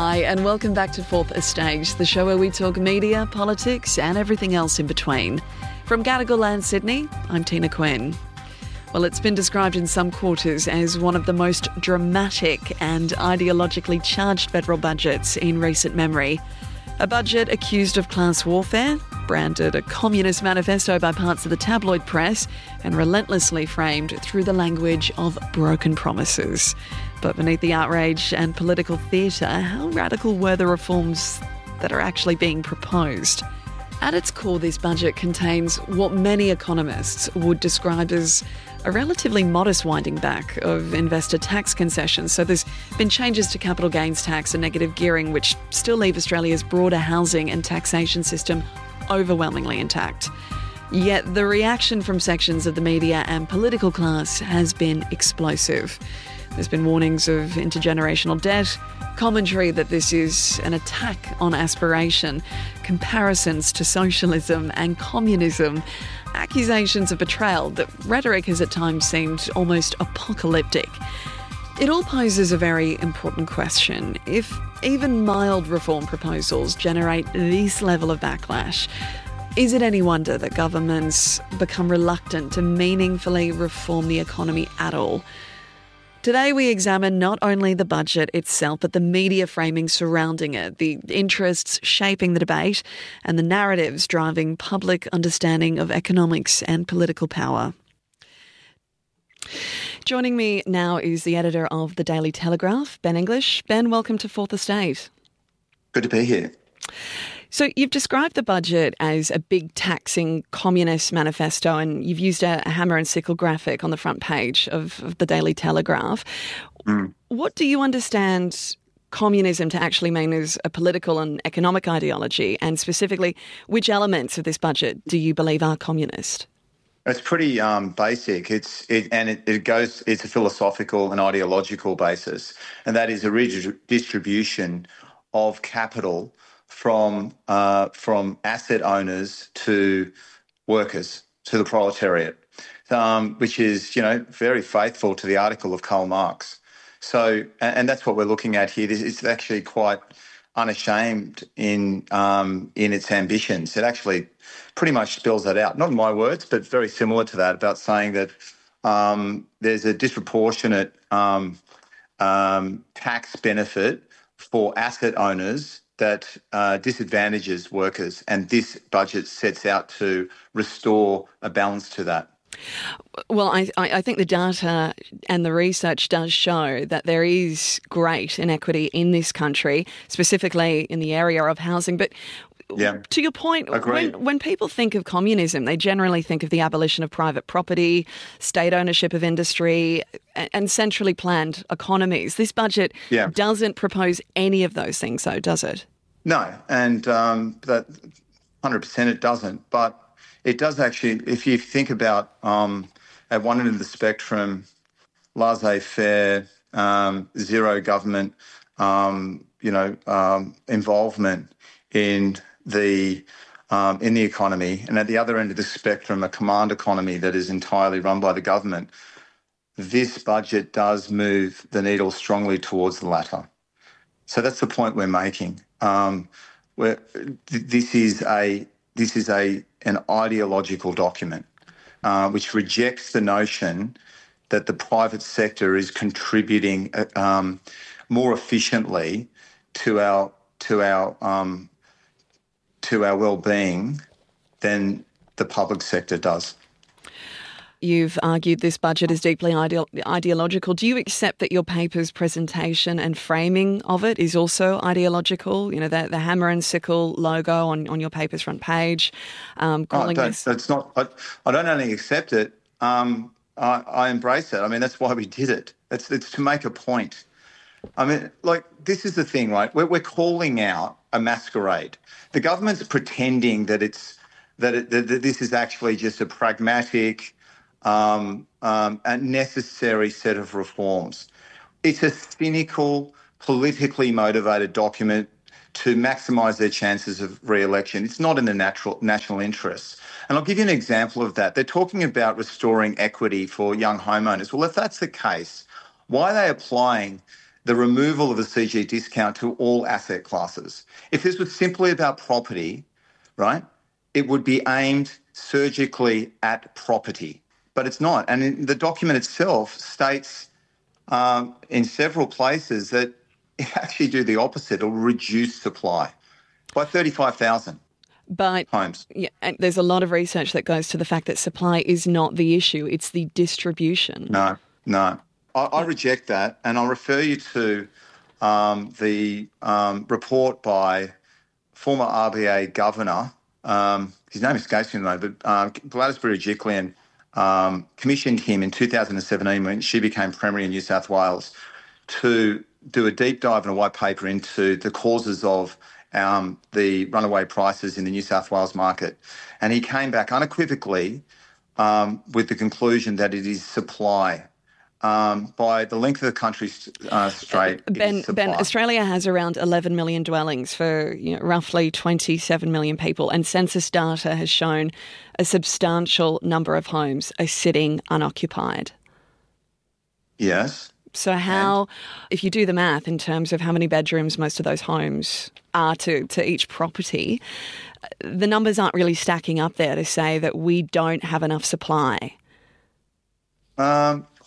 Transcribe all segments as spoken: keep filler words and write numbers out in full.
Hi, and welcome back to Fourth Estate, the show where we talk media, politics, and everything else in between. From Gadigal Land, Sydney, I'm Tina Quinn. Well, it's been described in some quarters as one of the most dramatic and ideologically charged federal budgets in recent memory. A budget accused of class warfare, branded a communist manifesto by parts of the tabloid press, and relentlessly framed through the language of broken promises. But beneath the outrage and political theatre, how radical were the reforms that are actually being proposed? At its core, this budget contains what many economists would describe as a relatively modest winding back of investor tax concessions. So there's been changes to capital gains tax and negative gearing, which still leave Australia's broader housing and taxation system overwhelmingly intact. Yet the reaction from sections of the media and political class has been explosive. There's been warnings of intergenerational debt, commentary that this is an attack on aspiration, comparisons to socialism and communism, accusations of betrayal. The rhetoric has at times seemed almost apocalyptic. It all poses a very important question. If even mild reform proposals generate this level of backlash, is it any wonder that governments become reluctant to meaningfully reform the economy at all? Today we examine not only the budget itself, but the media framing surrounding it, the interests shaping the debate, and the narratives driving public understanding of economics and political power. Joining me now is the editor of The Daily Telegraph, Ben English. Ben, welcome to Fourth Estate. Good to be here. So you've described the budget as a big taxing communist manifesto, and you've used a, a hammer and sickle graphic on the front page of, of the Daily Telegraph. Mm. What do you understand communism to actually mean as a political and economic ideology? And specifically, which elements of this budget do you believe are communist? It's pretty um, basic. It's it, and it, it goes. It's a philosophical and ideological basis, and that is a redistribution of capital from uh, from asset owners to workers, to the proletariat, um, which is, you know, very faithful to the article of Karl Marx. So, and, and that's what we're looking at here. It's actually quite unashamed in um, in its ambitions. It actually pretty much spells that out. Not in my words, but very similar to that, about saying that um, there's a disproportionate um, um, tax benefit for asset owners that uh, disadvantages workers, and this budget sets out to restore a balance to that. Well, I, I think the data and the research does show that there is great inequity in this country, specifically in the area of housing. But yeah, to your point, when, when people think of communism, they generally think of the abolition of private property, state ownership of industry, and, and centrally planned economies. This budget yeah. doesn't propose any of those things, though, does it? No, and um, that one hundred percent it doesn't. But it does actually, if you think about um, at one end of the spectrum, laissez-faire, um, zero government, um, you know, um, involvement in the um, in the economy, and at the other end of the spectrum, a command economy that is entirely run by the government. This budget does move the needle strongly towards the latter. So that's the point we're making. Um, where th- this is a this is a an ideological document uh, which rejects the notion that the private sector is contributing uh, um, more efficiently to our to our um, to our well-being than the public sector does. You've argued this budget is deeply ide- ideological. Do you accept that your paper's presentation and framing of it is also ideological? You know, the, the hammer and sickle logo on, on your paper's front page, um, calling oh, this... That's not... I, I don't only accept it, um, I, I embrace it. I mean, that's why we did it. It's, it's to make a point. I mean, like, this is the thing, right? We're, we're calling out a masquerade. The government's pretending that it's that, it, that, that this is actually just a pragmatic... Um, um, a necessary set of reforms. It's a cynical, politically motivated document to maximise their chances of re-election. It's not in the natural national interests. And I'll give you an example of that. They're talking about restoring equity for young homeowners. Well, if that's the case, why are they applying the removal of the C G discount to all asset classes. If this was simply about property, right, it would be aimed surgically at property, but it's not. And in the document itself states um, in several places that it actually do the opposite. It'll reduce supply by thirty-five thousand. But homes. Yeah, and there's a lot of research that goes to the fact that supply is not the issue, it's the distribution. No, no. I, I reject that, and I'll refer you to um, the um, report by former R B A governor, um, his name escapes me though, but uh, Gladys Berejiklian um, commissioned him in two thousand seventeen when she became Premier in New South Wales to do a deep dive and a white paper into the causes of Um, the runaway prices in the New South Wales market. And he came back unequivocally um, with the conclusion that it is supply. Um, by the length of the country uh, straight, Ben, Ben, Australia has around eleven million dwellings for you know, roughly twenty-seven million people, and census data has shown a substantial number of homes are sitting unoccupied. Yes. So how, and if you do the math in terms of how many bedrooms most of those homes are to, to each property, the numbers aren't really stacking up there to say that we don't have enough supply. Um,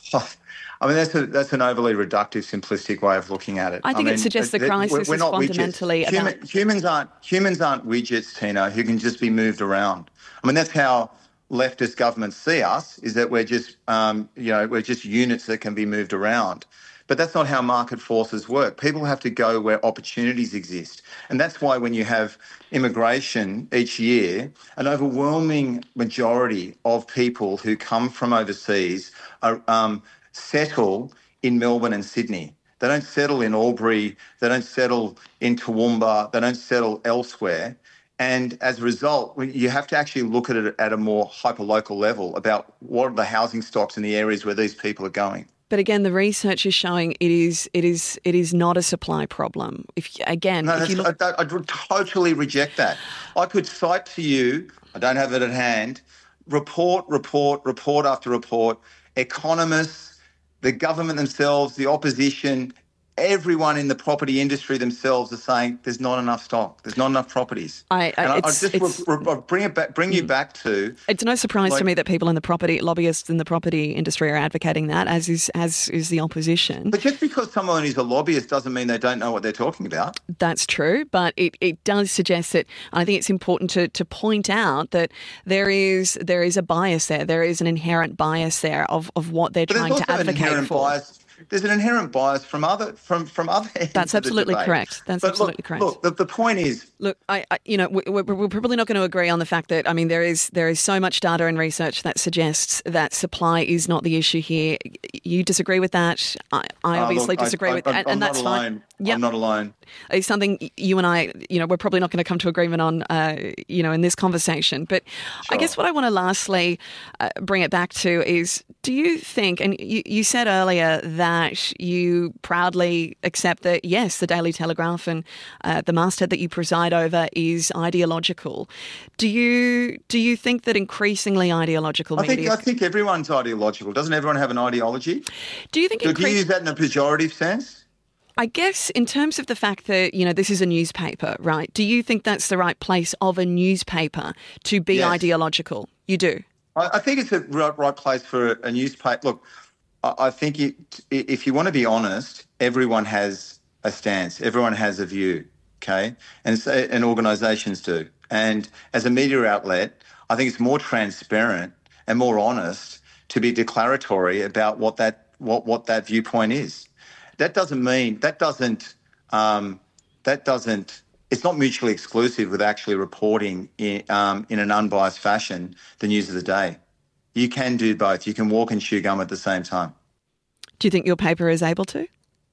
I mean, that's a, that's an overly reductive, simplistic way of looking at it. I think I it mean, suggests the crisis we're, we're is fundamentally Human, about... Humans aren't, humans aren't widgets, Tina, who can just be moved around. I mean, that's how leftist governments see us, is that we're just, um, you know, we're just units that can be moved around. But that's not how market forces work. People have to go where opportunities exist. And that's why when you have immigration each year, an overwhelming majority of people who come from overseas are, um, settle in Melbourne and Sydney. They don't settle in Albury. They don't settle in Toowoomba. They don't settle elsewhere. And as a result, you have to actually look at it at a more hyperlocal level about what are the housing stocks in the areas where these people are going. But again, the research is showing it is it is it is not a supply problem. If again, no, if you look, I, I, I totally reject that. I could cite to you, I don't have it at hand, report, report, report after report, economists, the government themselves, the opposition, everyone in the property industry themselves are saying there's not enough stock, there's not enough properties. I, I, and I, it's, I just re, re, bring it back, bring you back to. It's no surprise like, to me that people in the property lobbyists in the property industry are advocating that, as is as is the opposition. But just because someone is a lobbyist doesn't mean they don't know what they're talking about. That's true, but it, it does suggest that. I think it's important to to point out that there is there is a bias there. There is an inherent bias there of of what they're but trying to advocate for. Bias. There's an inherent bias from other from from other. That's absolutely correct. That's but absolutely look, correct. Look, the, the point is, look, I, I you know, we, we're, we're probably not going to agree on the fact that I mean there is there is so much data and research that suggests that supply is not the issue here. You disagree with that? I, I obviously uh, look, disagree I, with I, that, I'm and not that's alone. fine. Yep. I'm not alone. It's something you and I, you know, we're probably not going to come to agreement on, uh, you know, in this conversation. But sure. I guess what I want to lastly uh, bring it back to is, do you think, and you, you said earlier that you proudly accept that, yes, the Daily Telegraph and uh, the masthead that you preside over is ideological. Do you do you think that increasingly ideological I think, media... I think everyone's ideological. Doesn't everyone have an ideology? Do you think... Do incre- you use that in a pejorative sense? I guess in terms of the fact that, you know, this is a newspaper, right? Do you think that's the right place of a newspaper to be yes. ideological? You do? I, I think it's the right, right place for a, a newspaper. Look, I, I think it, if you want to be honest, everyone has a stance. Everyone has a view, okay? And, so, and organisations do. And as a media outlet, I think it's more transparent and more honest to be declaratory about what that what, what that viewpoint is. That doesn't mean, that doesn't, um, that doesn't, it's not mutually exclusive with actually reporting in, um, in an unbiased fashion the news of the day. You can do both. You can walk and chew gum at the same time. Do you think your paper is able to?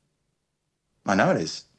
I know it is.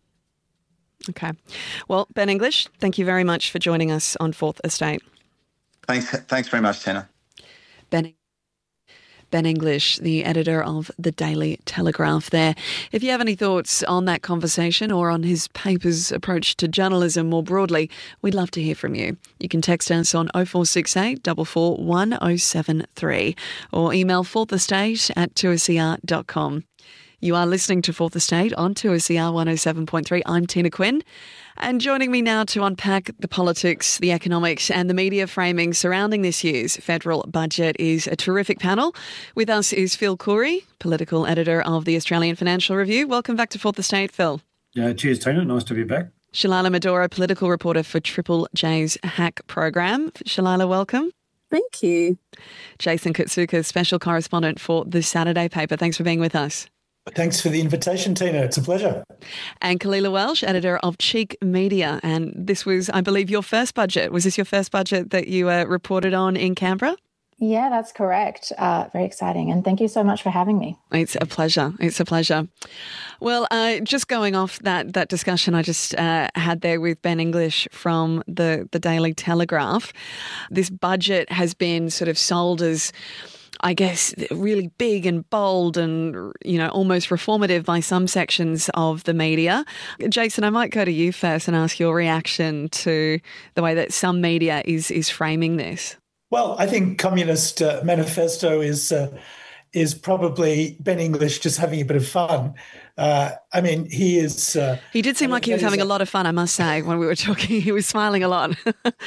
Okay. Well, Ben English, thank you very much for joining us on Fourth Estate. Thanks, thanks very much, Tina. Ben Ben English, the editor of the Daily Telegraph there. If you have any thoughts on that conversation or on his paper's approach to journalism more broadly, we'd love to hear from you. You can text us on oh four six eight, four four one oh seven three or email fourthestate at two s e r dot com. You are listening to Fourth Estate on two S C R one oh seven point three. I'm Tina Quinn. And joining me now to unpack the politics, the economics and the media framing surrounding this year's federal budget is a terrific panel. With us is Phil Coorey, political editor of the Australian Financial Review. Welcome back to Fourth Estate, Phil. Yeah, cheers, Tina. Nice to be back. Shalila Medora, political reporter for Triple J's Hack program. Shalila, welcome. Thank you. Jason Katsuka, special correspondent for The Saturday paper. Thanks for being with us. Thanks for the invitation, Tina. It's a pleasure. And Kalila Welsh, editor of Cheek Media. And this was, I believe, your first budget. Was this your first budget that you uh, reported on in Canberra? Yeah, that's correct. Uh, very exciting. And thank you so much for having me. It's a pleasure. It's a pleasure. Well, uh, just going off that that discussion I just uh, had there with Ben English from the, the Daily Telegraph, this budget has been sort of sold as, I guess, really big and bold and, you know, almost reformative by some sections of the media. Jason, I might go to you first and ask your reaction to the way that some media is is framing this. Well, I think Communist uh, Manifesto is uh, is probably Ben English just having a bit of fun. Uh, I mean, he is... Uh, he did seem like he was having a lot of fun, I must say, when we were talking. He was smiling a lot.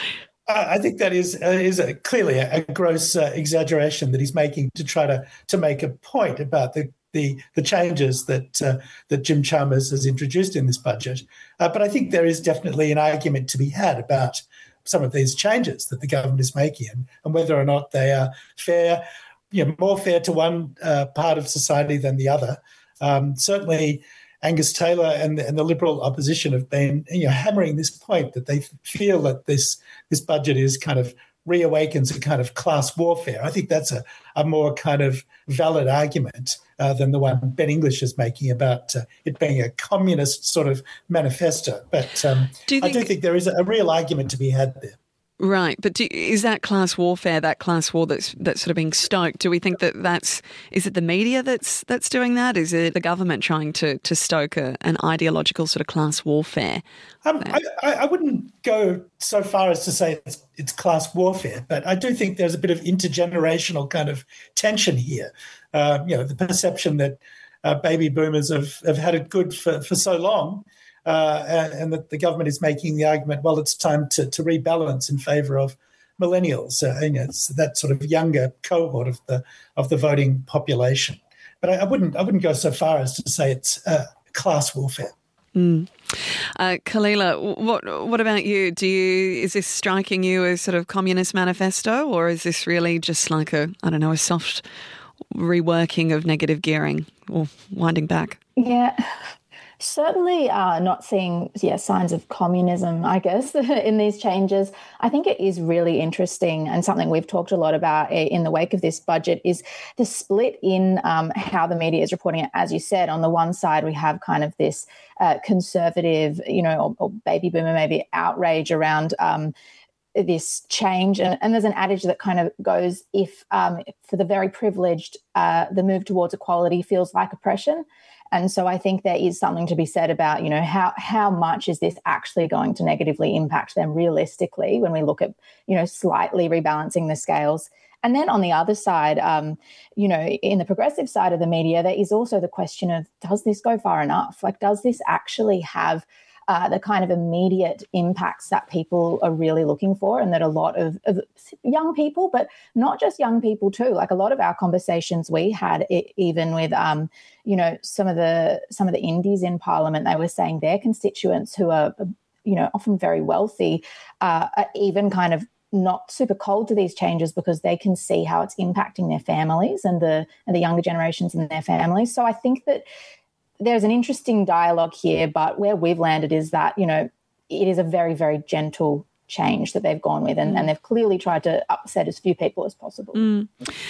I think that is uh, is a, clearly a, a gross uh, exaggeration that he's making to try to to make a point about the the, the changes that uh, that Jim Chalmers has introduced in this budget. Uh, but I think there is definitely an argument to be had about some of these changes that the government is making and, and whether or not they are fair, you know, more fair to one uh, part of society than the other. Um, certainly, Angus Taylor and the, and the Liberal opposition have been, you know, hammering this point that they feel that this this budget is kind of reawakens a kind of class warfare. I think that's a, a more kind of valid argument uh, than the one Ben English is making about uh, it being a communist sort of manifesto. But um, do think, I do think there is a, a real argument to be had there. Right, but do, is that class warfare, that class war that's that's sort of being stoked? Do we think that that's, is it the media that's that's doing that? Is it the government trying to to stoke a, an ideological sort of class warfare? Um, I, I wouldn't go so far as to say it's, it's class warfare, but I do think there's a bit of intergenerational kind of tension here. Uh, you know, the perception that uh, baby boomers have, have had it good for, for so long. Uh, and, and that the government is making the argument, well, it's time to, to rebalance in favour of millennials. Uh, you know, it's that sort of younger cohort of the of the voting population. But I, I wouldn't I wouldn't go so far as to say it's uh, class warfare. Mm. Uh, Kalila, what what about you? Do you is this striking you as sort of communist manifesto, or is this really just like a I don't know a soft reworking of negative gearing or winding back? Yeah. Certainly uh, not seeing yeah, signs of communism, I guess, in these changes. I think it is really interesting, and something we've talked a lot about in the wake of this budget is the split in um, how the media is reporting it. As you said, on the one side, we have kind of this uh, conservative, you know, or, or baby boomer maybe outrage around um, this change. And, and there's an adage that kind of goes, if um, for the very privileged, uh, the move towards equality feels like oppression. And so I think there is something to be said about, you know, how how much is this actually going to negatively impact them realistically when we look at, you know, slightly rebalancing the scales. And then on the other side, um, you know, in the progressive side of the media, there is also the question of, does this go far enough? Like, does this actually have uh, the kind of immediate impacts that people are really looking for, and that a lot of, of young people, but not just young people too, like a lot of our conversations we had, it, even with, um, you know, some of the some of the indies in Parliament, they were saying their constituents who are, you know, often very wealthy, uh, are even kind of not super cold to these changes because they can see how it's impacting their families and the and the younger generations in their families. So I think that there's an interesting dialogue here, but where we've landed is that, you know, it is a very, very gentle change that they've gone with, and, mm. and they've clearly tried to upset as few people as possible. Mm.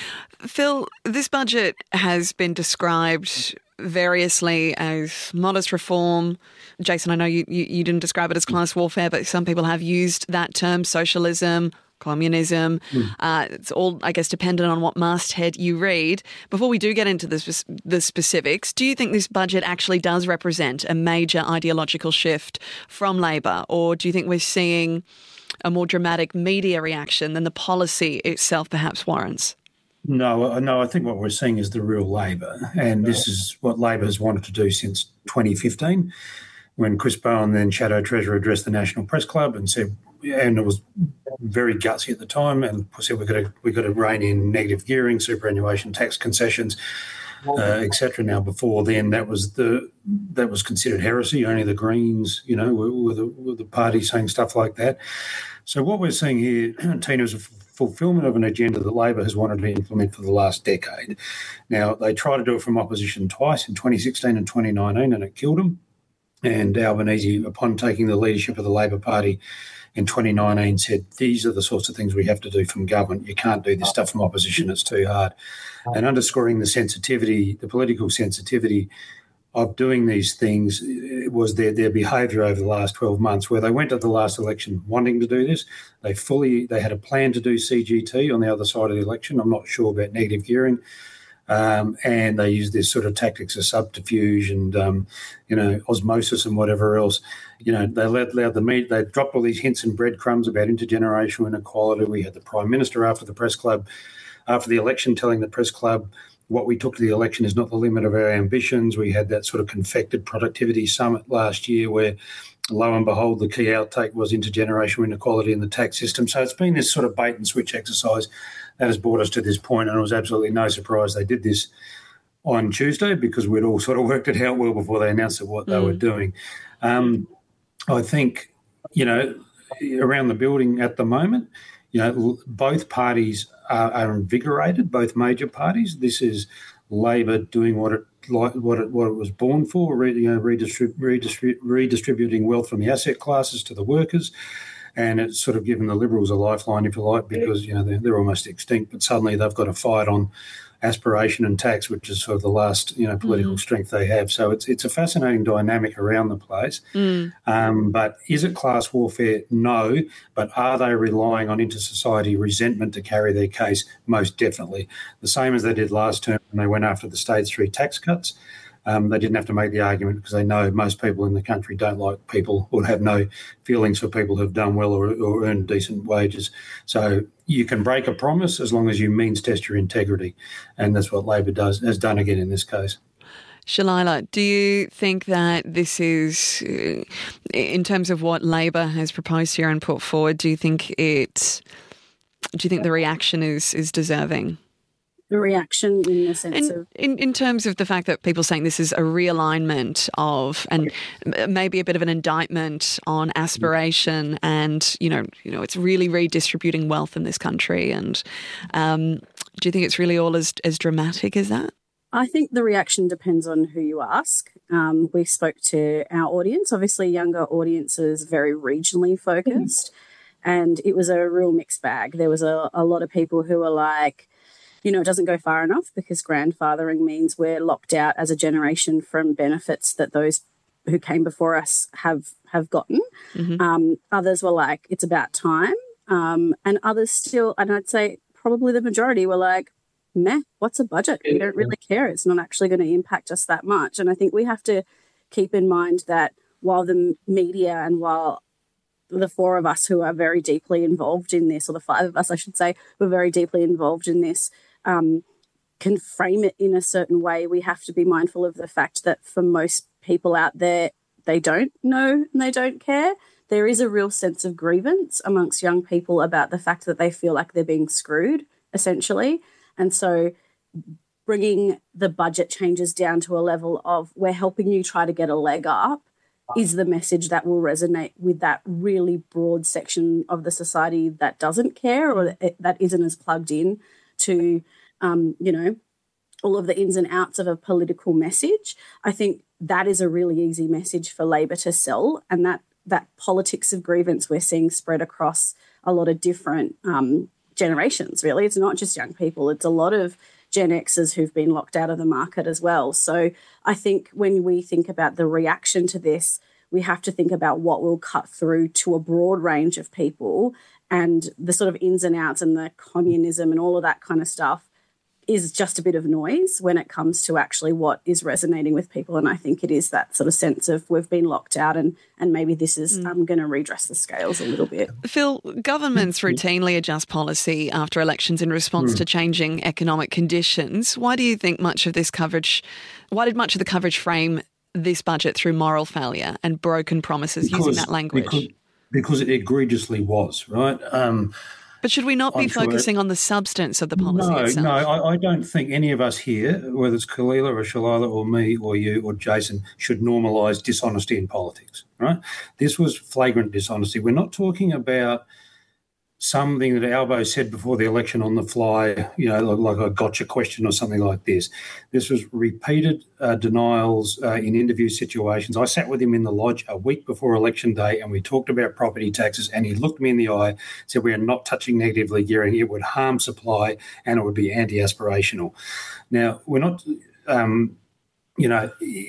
Phil, this budget has been described variously as modest reform. Jason, I know you, you, you didn't describe it as class warfare, but some people have used that term, socialism, communism. Mm. Uh, it's all, I guess, dependent on what masthead you read. Before we do get into the, the specifics, do you think this budget actually does represent a major ideological shift from Labor, or do you think we're seeing a more dramatic media reaction than the policy itself perhaps warrants? No, no, I think what we're seeing is the real Labor, and this is what Labor has wanted to do since twenty fifteen, when Chris Bowen, then Shadow Treasurer, addressed the National Press Club and said, and it was very gutsy at the time, and said we've got to, we've got to rein in negative gearing, superannuation tax concessions, uh, et cetera. Now, before then, that was the that was considered heresy. Only the Greens, you know, were, were, the, were the party saying stuff like that. So what we're seeing here, Tina, is a fulfilment of an agenda that Labor has wanted to implement for the last decade. Now, they tried to do it from opposition twice, in twenty sixteen and twenty nineteen, and it killed them. And Albanese, upon taking the leadership of the Labor Party in twenty nineteen, said, these are the sorts of things we have to do from government. You can't do this stuff from opposition. It's too hard. And underscoring the sensitivity, the political sensitivity of doing these things was their, their behaviour over the last twelve months, where they went to the last election wanting to do this. They fully, they had a plan to do C G T on the other side of the election. I'm not sure about negative gearing. Um, and they used this sort of tactics of subterfuge and, um, you know, osmosis and whatever else. You know, they allowed, allowed the media, they dropped all these hints and breadcrumbs about intergenerational inequality. We had the Prime Minister after the press club, after the election, telling the press club what we took to the election is not the limit of our ambitions. We had that sort of confected productivity summit last year where, lo and behold, the key outtake was intergenerational inequality in the tax system. So it's been this sort of bait and switch exercise that has brought us to this point, and it was absolutely no surprise they did this on Tuesday, because we'd all sort of worked it out well before they announced what they mm. were doing. Um, I think, you know, around the building at the moment, you know, both parties are, are invigorated, both major parties. This is Labor doing what it like what it what it was born for, re, you know, redistrib- redistrib- redistributing wealth from the asset classes to the workers. And it's sort of given the Liberals a lifeline, if you like, because, you know, they're, they're almost extinct, but suddenly they've got a fight on aspiration and tax, which is sort of the last, you know, political mm. strength they have. So it's it's a fascinating dynamic around the place. Mm. Um, but is it class warfare? No. But are they relying on inter-society resentment to carry their case? Most definitely. The same as they did last term when they went after the stage three tax cuts. Um, they didn't have to make the argument because they know most people in the country don't like people or have no feelings for people who have done well or, or earned decent wages. So you can break a promise as long as you means test your integrity, and that's what Labor does has done again in this case. Shalila, do you think that this is, uh, in terms of what Labor has proposed here and put forward, do you think it, do you think the reaction is is deserving? The reaction in the sense in, of... In, in terms of the fact that people saying this is a realignment of, and maybe a bit of an indictment on aspiration and, you know, you know, it's really redistributing wealth in this country. And um, do you think it's really all as, as dramatic as that? I think the reaction depends on who you ask. Um, we spoke to our audience, obviously younger audiences, very regionally focused, and it was a real mixed bag. There was a, a lot of people who were like, you know, it doesn't go far enough because grandfathering means we're locked out as a generation from benefits that those who came before us have have gotten. Mm-hmm. Um, others were like, it's about time. Um, and others still, and I'd say probably the majority were like, meh, what's a budget? We don't really care. It's not actually going to impact us that much. And I think we have to keep in mind that while the media and while the four of us who are very deeply involved in this, or the five of us, I should say, who are very deeply involved in this, um, can frame it in a certain way, we have to be mindful of the fact that for most people out there, they don't know and they don't care. There is a real sense of grievance amongst young people about the fact that they feel like they're being screwed, essentially. And so bringing the budget changes down to a level of we're helping you try to get a leg up is the message that will resonate with that really broad section of the society that doesn't care or that isn't as plugged in to, um, you know, all of the ins and outs of a political message. I think that is a really easy message for Labor to sell, and that that politics of grievance we're seeing spread across a lot of different um, generations, really. It's not just young people. It's a lot of Gen Xers who've been locked out of the market as well. So I think when we think about the reaction to this, we have to think about what will cut through to a broad range of people, and the sort of ins and outs and the communism and all of that kind of stuff is just a bit of noise when it comes to actually what is resonating with people. And I think it is that sort of sense of we've been locked out and, and maybe this is mm. um, going to redress the scales a little bit. Phil, governments routinely adjust policy after elections in response mm. to changing economic conditions. Why do you think much of this coverage, why did much of the coverage frame this budget through moral failure and broken promises because, using that language? Because, because it egregiously was, right? Um, But should we not be I'm focusing sure. on the substance of the policy no, itself? No, I, I don't think any of us here, whether it's Kalila or Shalila or me or you or Jason, should normalise dishonesty in politics, right? This was flagrant dishonesty. We're not talking about something that Albo said before the election on the fly, you know, like, like a gotcha question or something like this. This was repeated uh, denials uh, in interview situations. I sat with him in the lodge a week before election day and we talked about property taxes and he looked me in the eye, said we are not touching negatively gearing. It would harm supply and it would be anti-aspirational. Now, we're not, um, you know,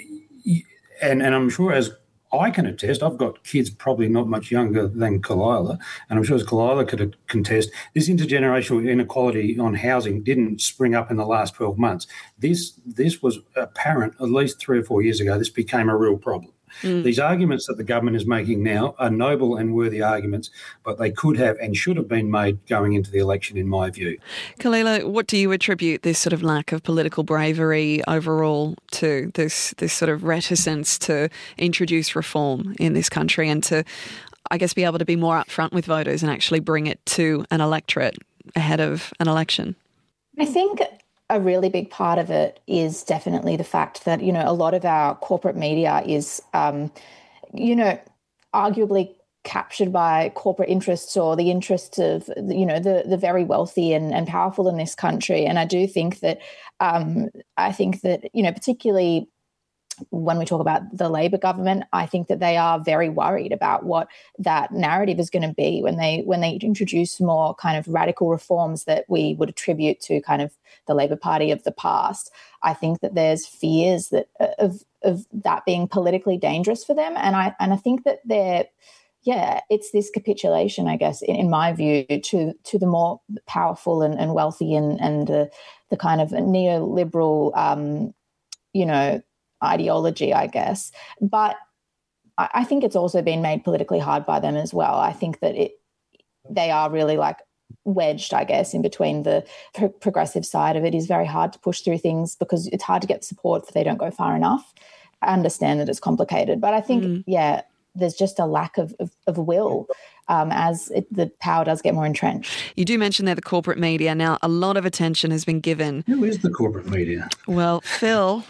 and, and I'm sure as I can attest, I've got kids probably not much younger than Kalila, and I'm sure as Kalila could contest, this intergenerational inequality on housing didn't spring up in the last twelve months. This this was apparent at least three or four years ago. This became a real problem. Mm. These arguments that the government is making now are noble and worthy arguments, but they could have and should have been made going into the election, in my view. Kalila, what do you attribute this sort of lack of political bravery overall to, this this sort of reticence to introduce reform in this country and to, I guess, be able to be more upfront with voters and actually bring it to an electorate ahead of an election? I think a really big part of it is definitely the fact that, you know, a lot of our corporate media is, um, you know, arguably captured by corporate interests or the interests of, you know, the the very wealthy and, and powerful in this country. And I do think that, um, I think that, you know, particularly when we talk about the Labor government, I think that they are very worried about what that narrative is going to be when they when they introduce more kind of radical reforms that we would attribute to kind of the Labor Party of the past. I think that there's fears that of of that being politically dangerous for them, and I and I think that they're yeah, it's this capitulation, I guess, in, in my view, to to the more powerful and, and wealthy and and uh, the kind of neoliberal, um, you know, ideology, I guess. But I, I think it's also been made politically hard by them as well. I think that it they are really like wedged, I guess, in between. The pro- progressive side of it is very hard to push through things because it's hard to get support if they don't go far enough. I understand that it's complicated, but I think, mm. yeah, there's just a lack of, of, of will um, as it, the power does get more entrenched. You do mention there the corporate media. Now, a lot of attention has been given. Who is the corporate media? Well, Phil,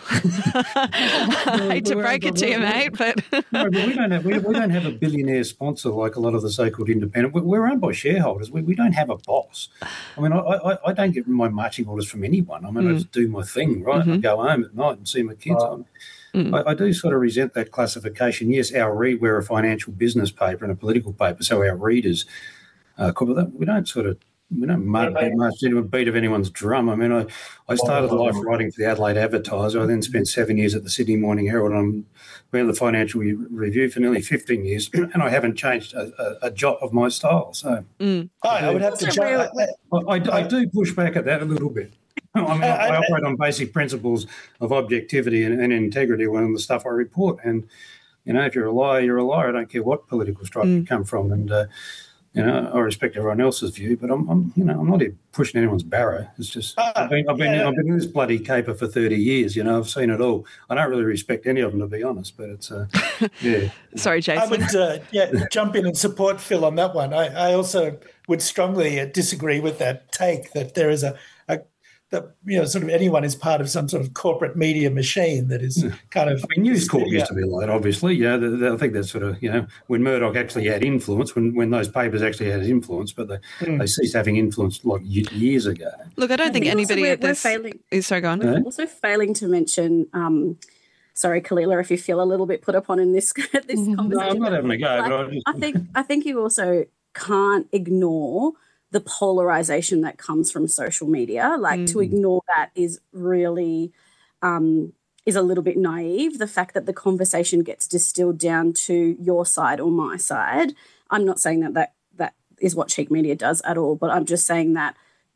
I hate to break it to you, mate, but... no, but we don't have we, we don't have a billionaire sponsor like a lot of the so-called independent. We're owned by shareholders. We, we don't have a boss. I mean, I, I, I don't get my marching orders from anyone. I mean, mm. I just do my thing, right? Mm-hmm. I go home at night and see my kids. Oh. Mm. I, I do sort of resent that classification. Yes, our read, we're a financial business paper and a political paper, so our readers, uh, we don't sort of, we don't march into a beat of anyone's drum. I mean, I, I started life writing for the Adelaide Advertiser. I then spent seven years at the Sydney Morning Herald. I'm been at the Financial Review for nearly fifteen years, and I haven't changed a, a, a jot of my style. So mm. I, I would have to. I, I, I, I do push back at that a little bit. I mean, I, I operate on basic principles of objectivity and, and integrity when the stuff I report. And, you know, if you're a liar, you're a liar. I don't care what political stripe mm. you come from. And, uh, you know, I respect everyone else's view, but I'm, I'm you know, I'm not here pushing anyone's barrow. It's just uh, I've been, I've been, yeah. I've been in this bloody caper for thirty years. You know, I've seen it all. I don't really respect any of them, to be honest. But it's, uh, yeah. Sorry, Jason. I would, uh, yeah, jump in and support Phil on that one. I, I also would strongly uh, disagree with that take that there is a, a that, you know, sort of anyone is part of some sort of corporate media machine that is kind of... I mean, News Corp used to be like that, obviously. Yeah, the, the, I think that's sort of, you know, when Murdoch actually had influence, when, when those papers actually had influence, but they, mm. they ceased having influence like years ago. Look, I don't I think, think anybody we're, at this... We're failing, sorry, go on. We're also failing to mention... Um, sorry, Kalila, if you feel a little bit put upon in this, this mm-hmm. conversation. No, I'm not having a go. Like, but I, just... I, think, I think you also can't ignore the polarization that comes from social media. Like mm. to ignore that is really um, is a little bit naive. The fact that the conversation gets distilled down to your side or my side. I'm not saying that that, that is what cheap media does at all, but I'm just saying that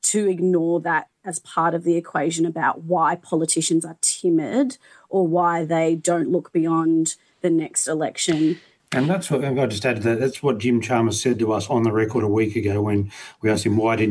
to ignore that as part of the equation about why politicians are timid or why they don't look beyond the next election. And that's what I've got to just add to that. That's what Jim Chalmers said to us on the record a week ago when we asked him why didn't